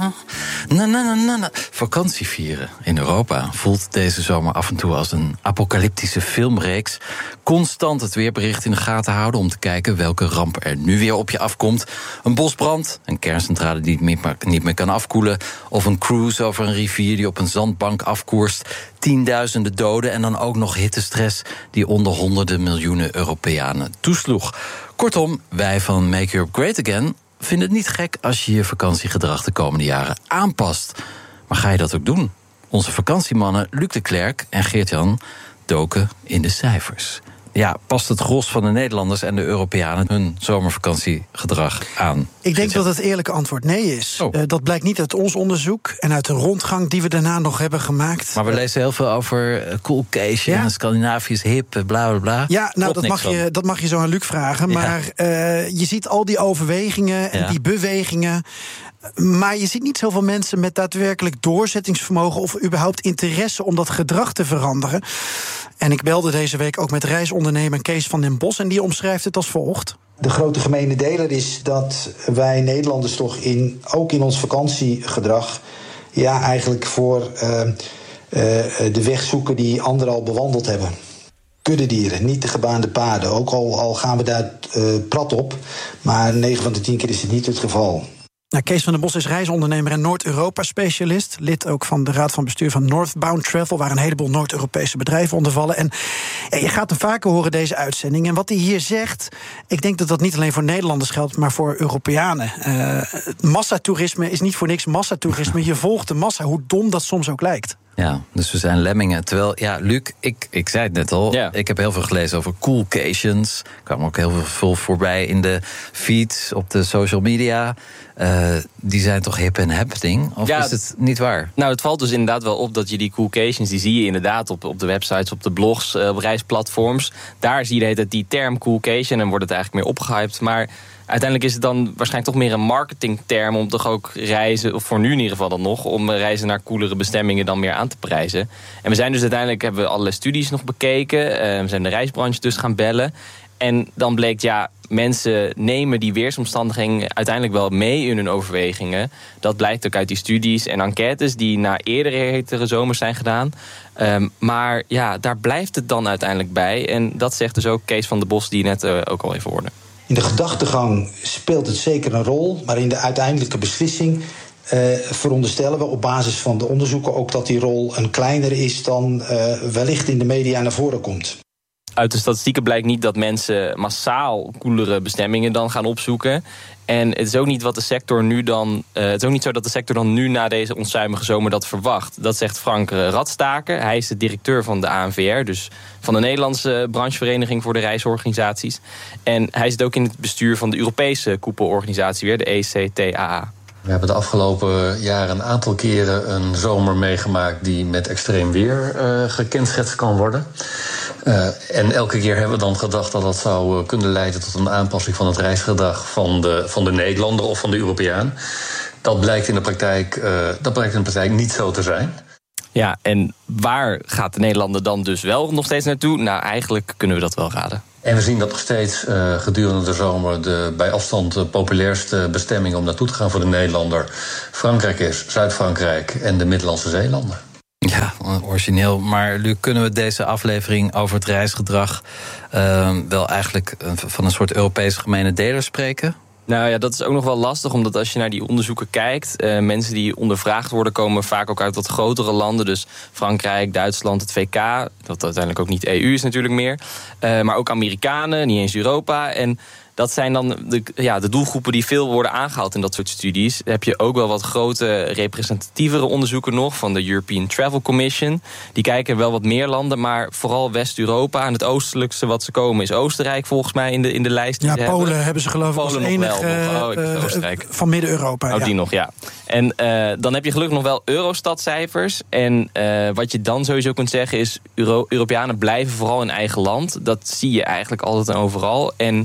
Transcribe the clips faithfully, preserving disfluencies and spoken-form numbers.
Na, na, na, na, na. Vakantie vieren in Europa voelt deze zomer af en toe als een apocalyptische filmreeks. Constant het weerbericht in de gaten houden om te kijken welke ramp er nu weer op je afkomt. Een bosbrand, een kerncentrale die niet meer, niet meer kan afkoelen, of een cruise over een rivier die op een zandbank afkoerst. Tienduizenden doden en dan ook nog hittestress die onder honderden miljoenen Europeanen toesloeg. Kortom, wij van Make Europe Great Again vinden het niet gek als je je vakantiegedrag de komende jaren aanpast. Maar ga je dat ook doen? Onze vakantiemannen Luc de Klerk en Geert-Jan doken in de cijfers. Ja, past het gros van de Nederlanders en de Europeanen hun zomervakantiegedrag aan? Ik denk dat het eerlijke antwoord nee is. Oh. Uh, dat blijkt niet uit ons onderzoek en uit de rondgang die we daarna nog hebben gemaakt. Maar we lezen heel veel over uh, coolcation, ja? Scandinavië is hip, bla bla bla. Ja, nou dat mag, je, dat mag je zo aan Luc vragen. Ja. Maar uh, je ziet al die overwegingen en ja. die bewegingen. Maar je ziet niet zoveel mensen met daadwerkelijk doorzettingsvermogen of überhaupt interesse om dat gedrag te veranderen. En ik belde deze week ook met reisondernemer Kees van den Bos en die omschrijft het als volgt. De grote gemene deler is dat wij Nederlanders toch in, ook in ons vakantiegedrag, ja, eigenlijk voor uh, uh, de weg zoeken die anderen al bewandeld hebben. Kuddedieren, niet de gebaande paden. Ook al, al gaan we daar uh, prat op, maar negen van de tien keer is het niet het geval. Nou, Kees van den Bos is reisondernemer en Noord-Europa-specialist. Lid ook van de raad van bestuur van Northbound Travel, waar een heleboel Noord-Europese bedrijven onder vallen. En ja, je gaat hem vaker horen, deze uitzending. En wat hij hier zegt, ik denk dat dat niet alleen voor Nederlanders geldt, maar voor Europeanen. Uh, massatoerisme is niet voor niks massatoerisme. Je volgt de massa, hoe dom dat soms ook lijkt. Ja, dus we zijn lemmingen. Terwijl, ja, Luc, ik, ik zei het net al, ja. ik heb heel veel gelezen over coolcations. Er kwam ook heel veel voorbij in de feeds, op de social media. Uh, die zijn toch hip en happening? Of ja, is het niet waar? Nou, het valt dus inderdaad wel op dat je die coolcations, die zie je inderdaad op, op de websites, op de blogs, op reisplatforms. Daar zie je dat die term coolcation en wordt het eigenlijk meer opgehyped. Maar uiteindelijk is het dan waarschijnlijk toch meer een marketingterm om toch ook reizen, of voor nu in ieder geval dan nog, om reizen naar coolere bestemmingen dan meer aan te prijzen. En we zijn dus uiteindelijk, hebben we allerlei studies nog bekeken. Uh, we zijn de reisbranche dus gaan bellen. En dan bleek, ja, mensen nemen die weersomstandigheden uiteindelijk wel mee in hun overwegingen. Dat blijkt ook uit die studies en enquêtes die na eerdere hetere zomers zijn gedaan. Um, maar ja, daar blijft het dan uiteindelijk bij. En dat zegt dus ook Kees van den Bos, die je net uh, ook al even hoorde. In de gedachtegang speelt het zeker een rol, maar in de uiteindelijke beslissing Uh, veronderstellen we op basis van de onderzoeken ook dat die rol een kleinere is dan uh, wellicht in de media naar voren komt. Uit de statistieken blijkt niet dat mensen massaal koelere bestemmingen dan gaan opzoeken. En het is ook niet wat de sector nu dan. Uh, het is ook niet zo dat de sector dan nu na deze onstuimige zomer dat verwacht. Dat zegt Frank Radstaker. Hij is de directeur van de A N V R, dus van de Nederlandse branchevereniging voor de reisorganisaties. En hij zit ook in het bestuur van de Europese koepelorganisatie weer, de E C T A A. We hebben de afgelopen jaren een aantal keren een zomer meegemaakt die met extreem weer uh, gekenschetst kan worden. Uh, en elke keer hebben we dan gedacht dat dat zou kunnen leiden tot een aanpassing van het reisgedrag van de, van de Nederlander of van de Europeaan. Dat blijkt in de praktijk, uh, dat blijkt in de praktijk niet zo te zijn. Ja, en waar gaat de Nederlander dan dus wel nog steeds naartoe? Nou, eigenlijk kunnen we dat wel raden. En we zien dat nog steeds uh, gedurende de zomer de bij afstand de populairste bestemming om naartoe te gaan voor de Nederlander Frankrijk is, Zuid-Frankrijk en de Middellandse Zeelanden. Ja, origineel. Maar Luc, kunnen we deze aflevering over het reisgedrag uh, wel eigenlijk van een soort Europese gemene deler spreken? Nou ja, dat is ook nog wel lastig, omdat als je naar die onderzoeken kijkt, uh, mensen die ondervraagd worden komen vaak ook uit wat grotere landen. Dus Frankrijk, Duitsland, het V K, dat uiteindelijk ook niet E U is natuurlijk meer. Uh, maar ook Amerikanen, niet eens Europa. En dat zijn dan de, ja, de doelgroepen die veel worden aangehaald in dat soort studies. Dan heb je ook wel wat grote representatievere onderzoeken nog van de European Travel Commission. Die kijken wel wat meer landen, maar vooral West-Europa. En het oostelijkste wat ze komen is Oostenrijk volgens mij in de, in de lijst. Ja, Polen hebben. hebben ze geloof ik als enige wel, oh, uh, Oostenrijk. van Midden-Europa. Oh, ja. die nog, ja. En uh, dan heb je gelukkig nog wel Eurostat-cijfers. En uh, wat je dan sowieso kunt zeggen is, Euro- Europeanen blijven vooral in eigen land. Dat zie je eigenlijk altijd en overal. En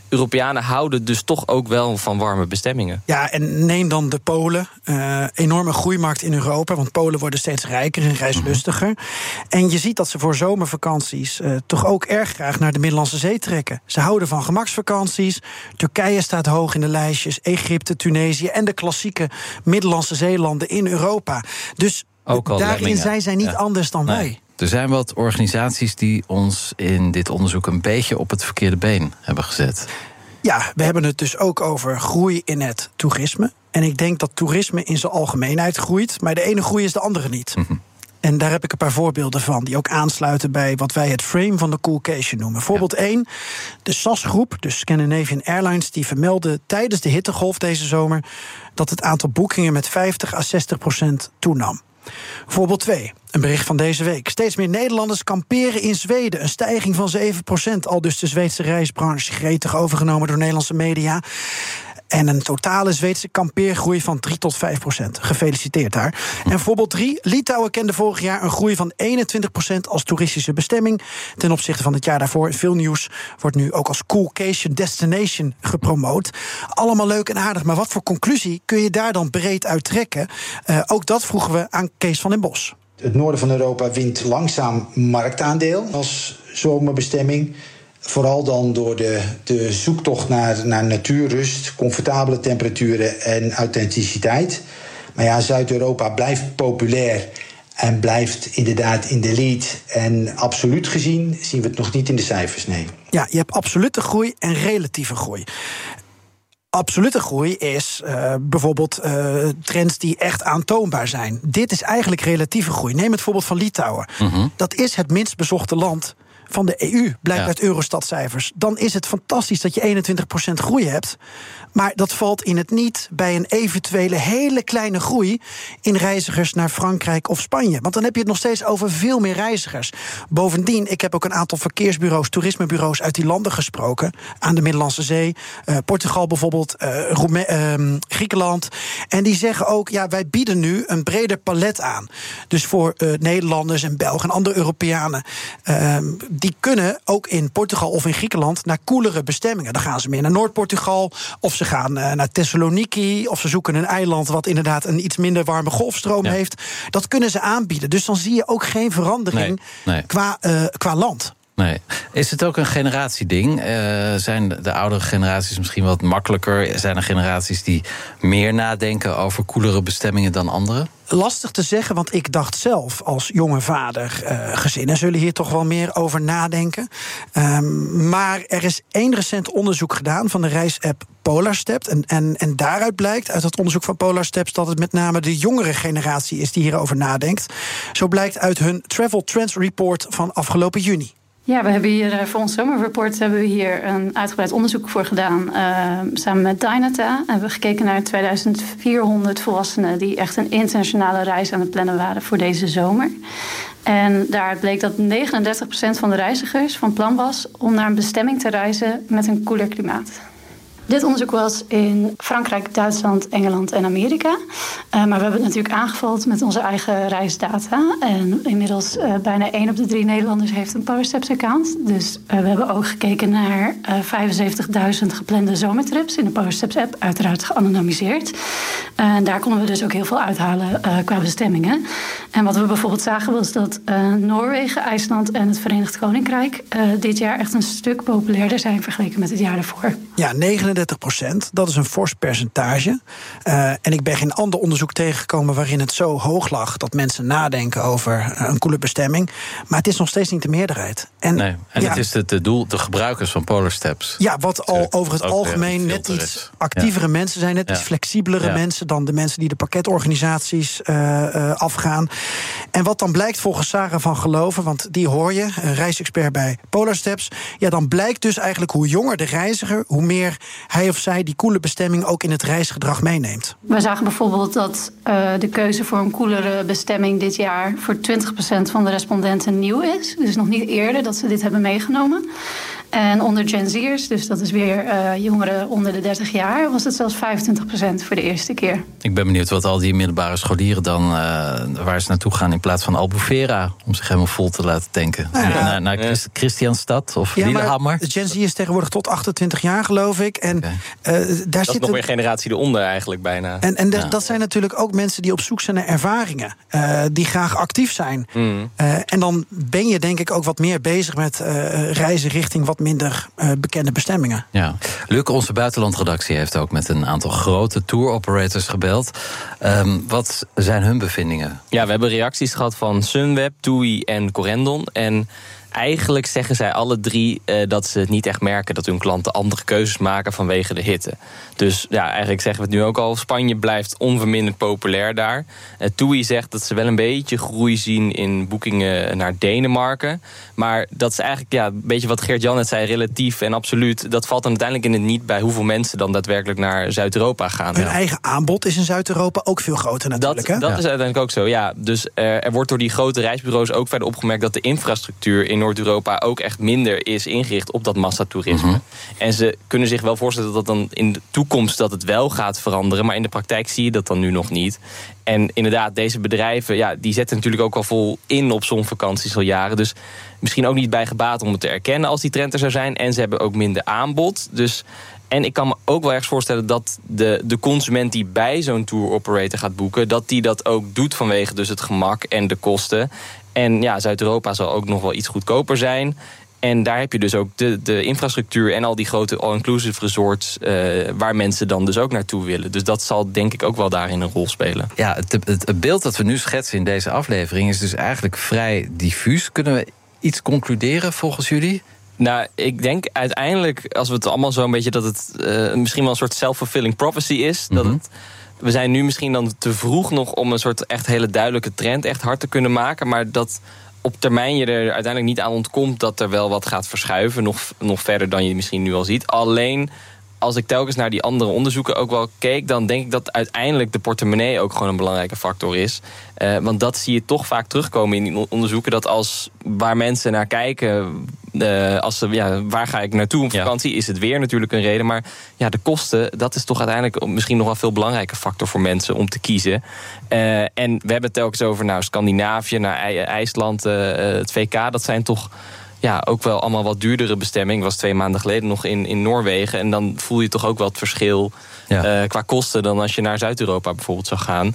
Europeanen houden dus toch ook wel van warme bestemmingen. Ja, en neem dan de Polen. Uh, enorme groeimarkt in Europa, want Polen worden steeds rijker en reislustiger. Mm-hmm. En je ziet dat ze voor zomervakanties uh, toch ook erg graag naar de Middellandse Zee trekken. Ze houden van gemaksvakanties. Turkije staat hoog in de lijstjes. Egypte, Tunesië en de klassieke Middellandse Zeelanden in Europa. Dus ook daarin Lemmingen. zijn zij niet ja. anders dan nee. wij. Er zijn wat organisaties die ons in dit onderzoek een beetje op het verkeerde been hebben gezet. Ja, we hebben het dus ook over groei in het toerisme. En ik denk dat toerisme in zijn algemeenheid groeit, maar de ene groei is de andere niet. Mm-hmm. En daar heb ik een paar voorbeelden van, die ook aansluiten bij wat wij het frame van de Coolcation noemen. Voorbeeld ja. één, de S A S-groep, de Scandinavian Airlines, die vermeldde tijdens de hittegolf deze zomer dat het aantal boekingen met vijftig à zestig procent toenam. Voorbeeld twee, een bericht van deze week. Steeds meer Nederlanders kamperen in Zweden. Een stijging van zeven procent. Al dus de Zweedse reisbranche gretig overgenomen door Nederlandse media. En een totale Zweedse kampeergroei van drie tot vijf procent. Gefeliciteerd daar. En voorbeeld drie. Litouwen kende vorig jaar een groei van eenentwintig procent als toeristische bestemming. Ten opzichte van het jaar daarvoor. Veel nieuws wordt nu ook als Coolcation Destination gepromoot. Allemaal leuk en aardig. Maar wat voor conclusie kun je daar dan breed uit trekken? Uh, ook dat vroegen we aan Kees van den Bos. Het noorden van Europa wint langzaam marktaandeel als zomerbestemming. Vooral dan door de, de zoektocht naar, naar natuurrust, comfortabele temperaturen en authenticiteit. Maar ja, Zuid-Europa blijft populair en blijft inderdaad in de lead. En absoluut gezien zien we het nog niet in de cijfers, nee. Ja, je hebt absolute groei en relatieve groei. Absolute groei is uh, bijvoorbeeld uh, trends die echt aantoonbaar zijn. Dit is eigenlijk relatieve groei. Neem het voorbeeld van Litouwen. Mm-hmm. Dat is het minst bezochte land van de E U, blijkt ja. uit Eurostat-cijfers. Dan is het fantastisch dat je eenentwintig procent groei hebt. Maar dat valt in het niet bij een eventuele hele kleine groei in reizigers naar Frankrijk of Spanje. Want dan heb je het nog steeds over veel meer reizigers. Bovendien, ik heb ook een aantal verkeersbureaus, toerismebureaus uit die landen gesproken. Aan de Middellandse Zee, uh, Portugal bijvoorbeeld, uh, Roeme- uh, Griekenland. En die zeggen ook, ja, wij bieden nu een breder palet aan. Dus voor uh, Nederlanders en Belgen en andere Europeanen, Uh, die kunnen ook in Portugal of in Griekenland naar koelere bestemmingen. Dan gaan ze meer naar Noord-Portugal, of ze gaan uh, naar Thessaloniki, of ze zoeken een eiland wat inderdaad een iets minder warme golfstroom ja. heeft. Dat kunnen ze aanbieden. Dus dan zie je ook geen verandering nee, nee. Qua, uh, qua land. Nee. Is het ook een generatieding? Uh, zijn de oudere generaties misschien wat makkelijker? Zijn er generaties die meer nadenken over koelere bestemmingen dan anderen? Lastig te zeggen, want ik dacht zelf als jonge vader, Uh, gezinnen zullen hier toch wel meer over nadenken. Um, maar er is één recent onderzoek gedaan van de reisapp Polarsteps. En, en, en daaruit blijkt, uit het onderzoek van Polarsteps, dat het met name de jongere generatie is die hierover nadenkt. Zo blijkt uit hun Travel Trends Report van afgelopen juni. Ja, we hebben hier voor ons zomerreport hebben we hier een uitgebreid onderzoek voor gedaan. Uh, samen met Dynata hebben we gekeken naar tweeduizend vierhonderd volwassenen die echt een internationale reis aan het plannen waren voor deze zomer. En daar bleek dat negenendertig procent van de reizigers van plan was om naar een bestemming te reizen met een koeler klimaat. Dit onderzoek was in Frankrijk, Duitsland, Engeland en Amerika. Uh, maar we hebben het natuurlijk aangevuld met onze eigen reisdata. En inmiddels uh, bijna één op de drie Nederlanders heeft een Polarsteps-account. Dus uh, we hebben ook gekeken naar uh, vijfenzeventigduizend geplande zomertrips in de Polarsteps-app. Uiteraard geanonimiseerd. Uh, en daar konden we dus ook heel veel uithalen uh, qua bestemmingen. En wat we bijvoorbeeld zagen was dat uh, Noorwegen, IJsland en het Verenigd Koninkrijk Uh, dit jaar echt een stuk populairder zijn vergeleken met het jaar daarvoor. Ja, negenendertig procent, dat is een fors percentage. Uh, en ik ben geen ander onderzoek tegengekomen waarin het zo hoog lag dat mensen nadenken over uh, een koele bestemming. Maar het is nog steeds niet de meerderheid. En, nee, en ja, het is de, de doel, de gebruikers van Polarsteps. Ja, wat al over het algemeen net iets is. actievere ja. mensen zijn, net ja. iets flexibelere ja. mensen dan de mensen die de pakketorganisaties uh, uh, afgaan. En wat dan blijkt volgens Sarah van Geloven, want die hoor je, een reisexpert bij Polarsteps, ja, dan blijkt dus eigenlijk hoe jonger de reiziger, hoe meer hij of zij die koele bestemming ook in het reisgedrag meeneemt. We zagen bijvoorbeeld dat uh, de keuze voor een koelere bestemming dit jaar voor twintig procent van de respondenten nieuw is. Dus nog niet eerder dat ze dit hebben meegenomen. En onder Gen Z'ers, dus dat is weer uh, jongeren onder de dertig jaar... was het zelfs vijfentwintig procent voor de eerste keer. Ik ben benieuwd wat al die middelbare scholieren dan... Uh, waar ze naartoe gaan in plaats van Albufeira... om zich helemaal vol te laten tanken. Ja. Naar, naar Christ, Christianstad of ja, Lillehammer. Gen Z is tegenwoordig tot achtentwintig jaar, geloof ik. En, okay. uh, daar dat zit is nog weer een generatie eronder eigenlijk bijna. En, en ja. dat zijn natuurlijk ook mensen die op zoek zijn naar ervaringen. Uh, die graag actief zijn. Mm. Uh, en dan ben je denk ik ook wat meer bezig met uh, reizen richting wat minder uh, bekende bestemmingen. Ja. Luc, onze buitenlandredactie heeft ook met een aantal grote tour operators gebeld. Um, wat zijn hun bevindingen? Ja, we hebben reacties gehad van Sunweb, TUI en Corendon. En eigenlijk zeggen zij alle drie uh, dat ze het niet echt merken... dat hun klanten andere keuzes maken vanwege de hitte. Dus ja, eigenlijk zeggen we het nu ook al... Spanje blijft onverminderd populair daar. Uh, TUI zegt dat ze wel een beetje groei zien... in boekingen naar Denemarken. Maar dat is eigenlijk ja, een beetje wat Geert-Jan net zei... relatief en absoluut. Dat valt dan uiteindelijk in het niet bij hoeveel mensen... dan daadwerkelijk naar Zuid-Europa gaan. Hun ja. eigen aanbod is in Zuid-Europa ook veel groter natuurlijk. Dat, hè? dat ja. is uiteindelijk ook zo, ja. Dus uh, er wordt door die grote reisbureaus ook verder opgemerkt... dat de infrastructuur in Noord-Europa ook echt minder is ingericht op dat massatoerisme. Mm-hmm. En ze kunnen zich wel voorstellen dat dan in de toekomst dat het wel gaat veranderen, maar in de praktijk zie je dat dan nu nog niet. En inderdaad, deze bedrijven, ja, die zetten natuurlijk ook al vol in op zonvakanties al jaren. Dus misschien ook niet bij gebaat om het te erkennen als die trend er zou zijn. En ze hebben ook minder aanbod. Dus en ik kan me ook wel ergens voorstellen dat de, de consument die bij zo'n tour operator gaat boeken, dat die dat ook doet vanwege dus het gemak en de kosten. En ja, Zuid-Europa zal ook nog wel iets goedkoper zijn. En daar heb je dus ook de, de infrastructuur en al die grote all-inclusive resorts Uh, waar mensen dan dus ook naartoe willen. Dus dat zal denk ik ook wel daarin een rol spelen. Ja, het, het, het beeld dat we nu schetsen in deze aflevering is dus eigenlijk vrij diffuus. Kunnen we iets concluderen volgens jullie? Nou, ik denk uiteindelijk, als we het allemaal zo een beetje dat het uh, misschien wel een soort self-fulfilling prophecy is. Mm-hmm. Dat het, we zijn nu misschien dan te vroeg nog om een soort echt hele duidelijke trend echt hard te kunnen maken. Maar dat op termijn je er uiteindelijk niet aan ontkomt dat er wel wat gaat verschuiven. Nog, nog verder dan je misschien nu al ziet. Alleen, als ik telkens naar die andere onderzoeken ook wel keek, dan denk ik dat uiteindelijk de portemonnee ook gewoon een belangrijke factor is. Uh, want dat zie je toch vaak terugkomen in die onderzoeken. Dat als waar mensen naar kijken, uh, als ze, ja, waar ga ik naartoe op vakantie, ja. is het weer natuurlijk een reden. Maar ja, de kosten, dat is toch uiteindelijk misschien nog wel een veel belangrijke factor voor mensen om te kiezen. Uh, en we hebben het telkens over nou, Scandinavië, naar IJ- IJsland, uh, het V K. Dat zijn toch ja, ook wel allemaal wat duurdere bestemming. Ik was twee maanden geleden nog in, in Noorwegen. En dan voel je toch ook wel het verschil ja. uh, qua kosten dan als je naar Zuid-Europa bijvoorbeeld zou gaan.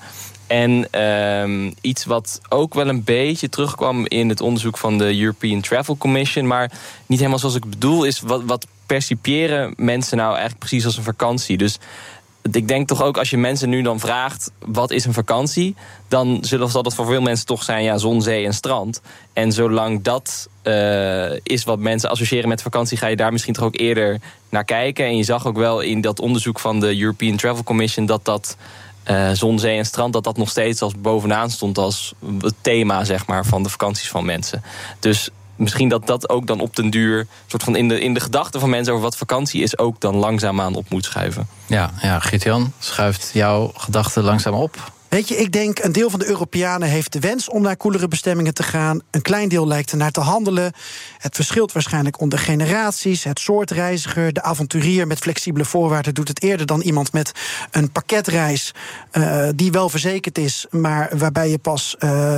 En um, iets wat ook wel een beetje terugkwam in het onderzoek van de European Travel Commission, maar niet helemaal zoals ik bedoel, is wat, wat percipiëren mensen nou eigenlijk precies als een vakantie. Dus ik denk toch ook als je mensen nu dan vraagt wat is een vakantie, dan zullen, zal dat voor veel mensen toch zijn ja, zon, zee en strand. En zolang dat uh, is wat mensen associëren met vakantie, ga je daar misschien toch ook eerder naar kijken. En je zag ook wel in dat onderzoek van de European Travel Commission dat dat Uh, zon, zee en strand, dat dat nog steeds als bovenaan stond als het thema, zeg maar, van de vakanties van mensen. Dus misschien dat dat ook dan op den duur soort van in de, in de gedachten van mensen over wat vakantie is ook dan langzaamaan op moet schuiven. Ja, ja, Geert-Jan, schuift jouw gedachten langzaam op? Weet je, ik denk een deel van de Europeanen heeft de wens om naar koelere bestemmingen te gaan. Een klein deel lijkt ernaar te handelen. Het verschilt waarschijnlijk onder generaties. Het soort reiziger, de avonturier met flexibele voorwaarden doet het eerder dan iemand met een pakketreis Uh, die wel verzekerd is, maar waarbij je pas uh, uh,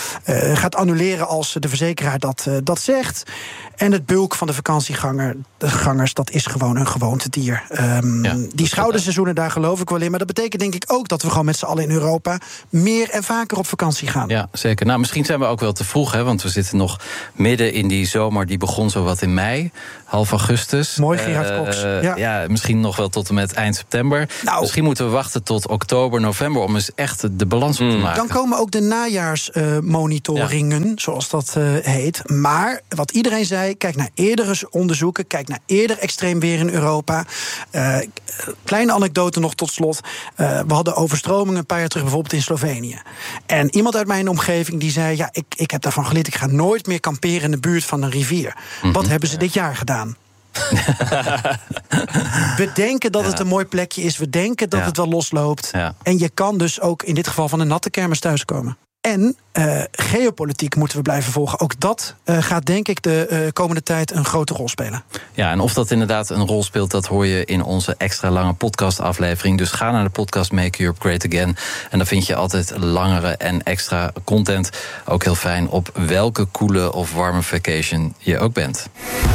gaat annuleren als de verzekeraar dat, uh, dat zegt. En het bulk van de vakantiegangers, dat is gewoon een gewoontedier. Um, ja, die schouderseizoenen, daar geloof ik wel in. Maar dat betekent denk ik ook dat we gewoon met z'n allen in Europa meer en vaker op vakantie gaan. Ja, zeker. Nou, misschien zijn we ook wel te vroeg, hè, want we zitten nog midden in die zomer. Die begon zo wat in mei, half augustus. Mooi, Gerard Cox. Uh, ja. ja, misschien nog wel tot en met eind september. Nou, misschien moeten we wachten tot oktober, november om eens echt de balans op te maken. Dan komen ook de najaarsmonitoringen, uh, ja. zoals dat uh, heet. Maar wat iedereen zei, kijk naar eerdere onderzoeken, kijk naar eerder extreem weer in Europa. Uh, kleine anekdote nog tot slot. Uh, we hadden overstromingen een paar jaar terug, bijvoorbeeld in Slovenië. En iemand uit mijn omgeving die zei, ja, ik, ik heb daarvan geleerd, ik ga nooit meer kamperen in de buurt van een rivier. Mm-hmm. Wat hebben ze dit jaar gedaan? We denken dat ja. het een mooi plekje is. We denken dat ja. het wel losloopt. Ja. En je kan dus ook in dit geval van een natte kermis thuiskomen. En uh, geopolitiek moeten we blijven volgen. Ook dat uh, gaat denk ik de uh, komende tijd een grote rol spelen. Ja, en of dat inderdaad een rol speelt, dat hoor je in onze extra lange podcastaflevering. Dus ga naar de podcast Make Europe Great Again. En dan vind je altijd langere en extra content. Ook heel fijn op welke koele of warme vacation je ook bent.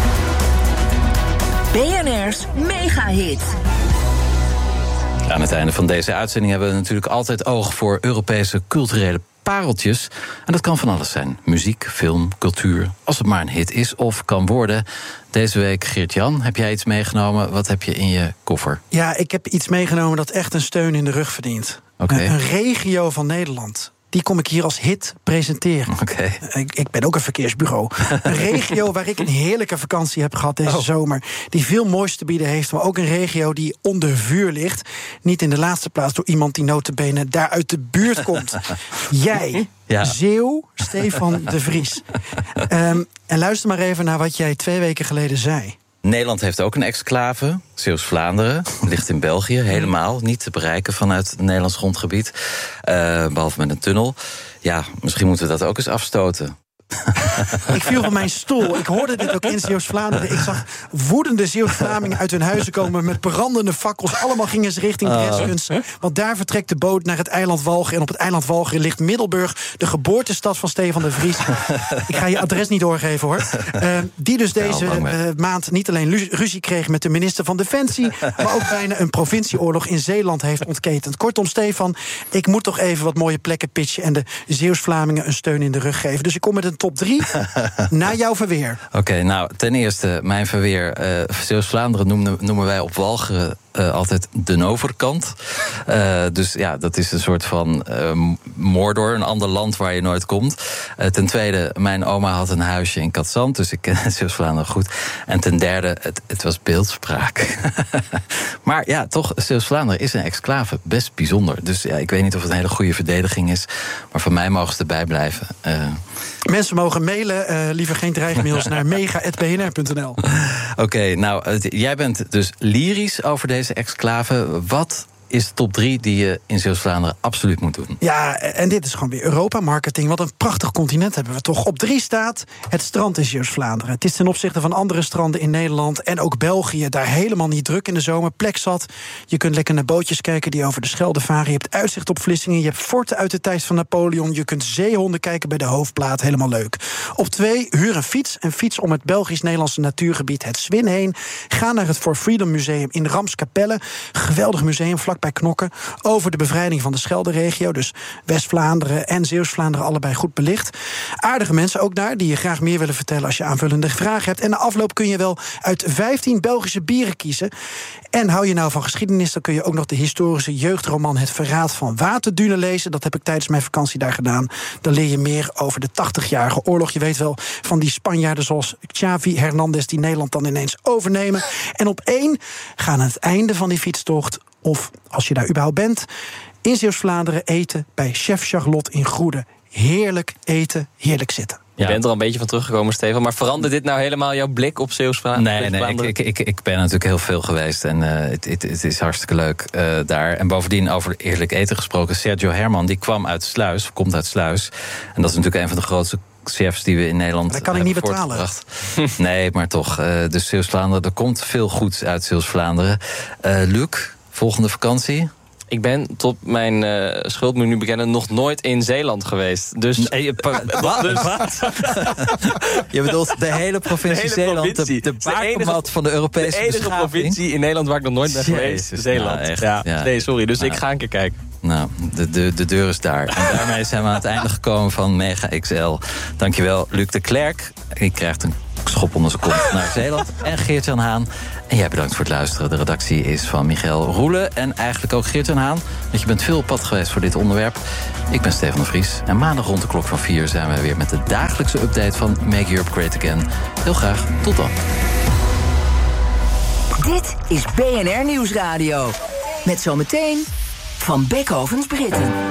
B N R's Mega-hit. Aan het einde van deze uitzending hebben we natuurlijk altijd oog voor Europese culturele pareltjes. En dat kan van alles zijn. Muziek, film, cultuur. Als het maar een hit is of kan worden. Deze week, Geert-Jan, heb jij iets meegenomen? Wat heb je in je koffer? Ja, ik heb iets meegenomen dat echt een steun in de rug verdient. Okay. Een regio van Nederland. Die kom ik hier als hit presenteren. Okay. Ik, ik ben ook een verkeersbureau. Een regio waar ik een heerlijke vakantie heb gehad deze oh. zomer. Die veel moois te bieden heeft. Maar ook een regio die onder vuur ligt. Niet in de laatste plaats door iemand die nota bene daar uit de buurt komt. Jij, ja. Zeeuw, Stefan de Vries. Um, en luister maar even naar wat jij twee weken geleden zei. Nederland heeft ook een exclave, Zeeuws-Vlaanderen. Ligt in België, helemaal niet te bereiken vanuit het Nederlands grondgebied. Uh, behalve met een tunnel. Ja, misschien moeten we dat ook eens afstoten. Ik viel van mijn stoel. Ik hoorde dit ook in Zeeuws-Vlaanderen. Ik zag woedende Zeeuws-Vlamingen uit hun huizen komen met brandende fakkels. Allemaal gingen ze richting Dreskens. Want daar vertrekt de boot naar het eiland Walcheren. En op het eiland Walcheren ligt Middelburg, de geboortestad van Stefan de Vries. Ik ga je adres niet doorgeven, hoor. Uh, die dus deze uh, maand niet alleen ruzie kreeg met de minister van Defensie, maar ook bijna een provincieoorlog in Zeeland heeft ontketend. Kortom, Stefan, ik moet toch even wat mooie plekken pitchen en de Zeeuws-Vlamingen een steun in de rug geven. Dus ik kom met een top drie na jouw verweer. Oké, okay, nou, ten eerste, mijn verweer. Uh, Zeeuws-Vlaanderen noemen, noemen wij op Walcheren uh, altijd de overkant. Uh, dus ja, dat is een soort van uh, Mordor, een ander land waar je nooit komt. Uh, ten tweede, mijn oma had een huisje in Katzand, dus ik ken Zeeuws-Vlaanderen goed. En ten derde, het, het was beeldspraak. Maar ja, toch, Zeeuws-Vlaanderen is een exclave, best bijzonder. Dus ja, ik weet niet of het een hele goede verdediging is, maar van mij mogen ze erbij blijven. Uh, Mensen mogen mailen, uh, liever geen dreigmails, naar mega punt b n r punt n l. Oké, okay, nou, uh, jij bent dus lyrisch over deze exclave. Wat is de top drie die je in Zeeuws-Vlaanderen absoluut moet doen? Ja, en dit is gewoon weer Europa-marketing. Wat een prachtig continent hebben we toch. Op drie staat het strand in Zeeuws-Vlaanderen. Het is ten opzichte van andere stranden in Nederland en ook België daar helemaal niet druk in de zomer. Plek zat. Je kunt lekker naar bootjes kijken die over de Schelde varen. Je hebt uitzicht op Vlissingen. Je hebt forten uit de tijd van Napoleon. Je kunt zeehonden kijken bij de Hoofdplaat. Helemaal leuk. Op twee, huur een fiets. Een fiets om het Belgisch-Nederlandse natuurgebied het Zwin heen. Ga naar het For Freedom Museum in Ramskapelle. Geweldig museum vlak bij Knokken, over de bevrijding van de Schelde-regio. Dus West-Vlaanderen en Zeeuws-Vlaanderen allebei goed belicht. Aardige mensen ook daar, die je graag meer willen vertellen als je aanvullende vragen hebt. En na afloop kun je wel uit vijftien Belgische bieren kiezen. En hou je nou van geschiedenis, dan kun je ook nog de historische jeugdroman Het Verraad van Waterdune lezen. Dat heb ik tijdens mijn vakantie daar gedaan. Dan leer je meer over de tachtigjarige oorlog. Je weet wel, van die Spanjaarden zoals Xavi Hernandez die Nederland dan ineens overnemen. En op één, ga aan het einde van die fietstocht, of als je daar überhaupt bent, in Zeeuws-Vlaanderen eten bij Chef Charlotte in Groede. Heerlijk eten, heerlijk zitten. Je ja. bent er al een beetje van teruggekomen, Stefan. Maar verandert dit nou helemaal jouw blik op Zeeuws-Vlaanderen? Nee, nee ik, ik, ik ben natuurlijk heel veel geweest. En uh, het, het, het is hartstikke leuk uh, daar. En bovendien, over eerlijk eten gesproken, Sergio Herman, die kwam uit Sluis, komt uit Sluis. En dat is natuurlijk een van de grootste chefs die we in Nederland dat kan ik niet betalen. Nee, maar toch. Uh, dus Zeeuws-Vlaanderen, er komt veel goeds uit Zeeuws-Vlaanderen. Uh, Luc, volgende vakantie? Ik ben, tot mijn uh, schuld moet ik nu bekennen, nog nooit in Zeeland geweest. Dus, nee, pa, wat? Dus, wat? Je bedoelt de hele provincie de hele Zeeland, provincie. de, de bakermat van de Europese De enige beschaving. provincie in Nederland waar ik nog nooit ben geweest. Jezus, Zeeland. Nou, echt, ja. Ja. Nee, sorry, dus nou, ik ga een keer kijken. Nou, de, de, de deur is daar. En daarmee zijn we aan het einde gekomen van Mega X L. Dankjewel, Luc de Klerk. Die krijgt een schop onder zijn kont naar Zeeland. En Geert-Jan Haan. En jij bedankt voor het luisteren. De redactie is van Michael Roelen. En eigenlijk ook Geert-Jan Haan. Want je bent veel op pad geweest voor dit onderwerp. Ik ben Stefan de Vries. En maandag rond de klok van vier zijn we weer met de dagelijkse update van Make Europe Great Again. Heel graag. Tot dan. Dit is B N R Nieuwsradio. Met zometeen Van Beckhovens Britten.